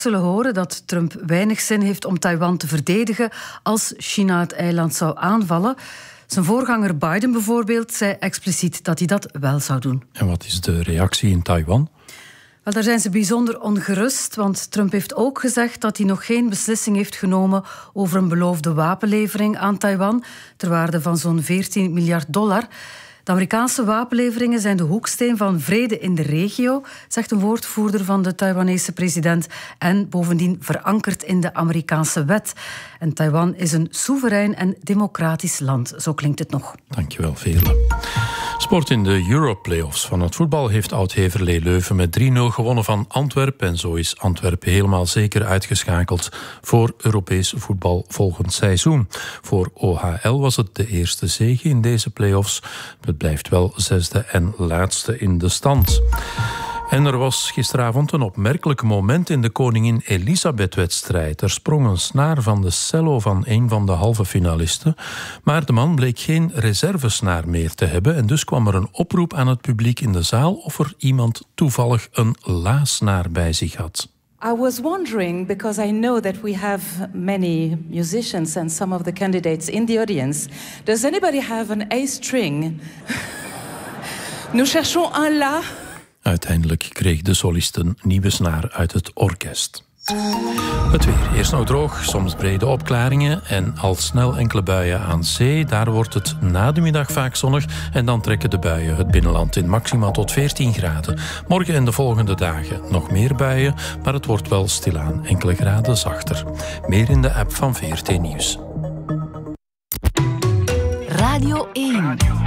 zullen horen dat Trump weinig zin heeft om Taiwan te verdedigen als China het eiland zou aanvallen. Zijn voorganger Biden bijvoorbeeld zei expliciet dat hij dat wel zou doen. En wat is de reactie in Taiwan? Wel, daar zijn ze bijzonder ongerust, want Trump heeft ook gezegd dat hij nog geen beslissing heeft genomen over een beloofde wapenlevering aan Taiwan ter waarde van zo'n $14 miljard. De Amerikaanse wapenleveringen zijn de hoeksteen van vrede in de regio, zegt een woordvoerder van de Taiwanese president, en bovendien verankerd in de Amerikaanse wet. En Taiwan is een soeverein en democratisch land, zo klinkt het nog. Dankjewel, Veerle. Sport in de Europlayoffs van het voetbal heeft Oud-Heverlee Leuven met 3-0 gewonnen van Antwerpen. En zo is Antwerpen helemaal zeker uitgeschakeld voor Europees voetbal volgend seizoen. Voor OHL was het de eerste zege in deze playoffs. Het blijft wel zesde en laatste in de stand. En er was gisteravond een opmerkelijk moment in de Koningin Elisabeth-wedstrijd. Er sprong een snaar van de cello van een van de halve finalisten. Maar de man bleek geen reservesnaar meer te hebben. En dus kwam er een oproep aan het publiek in de zaal of er iemand toevallig een la-snaar bij zich had. I was wondering, because I know that we have many musicians and some of the candidates in the audience. Does anybody have an A string? Nous cherchons un la. Uiteindelijk kreeg de solist een nieuwe snaar uit het orkest. Het weer. Eerst nog droog, soms brede opklaringen en al snel enkele buien aan zee. Daar wordt het na de middag vaak zonnig en dan trekken de buien het binnenland in, maximaal tot 14 graden. Morgen en de volgende dagen nog meer buien, maar het wordt wel stilaan enkele graden zachter. Meer in de app van VRT Nieuws. Radio 1.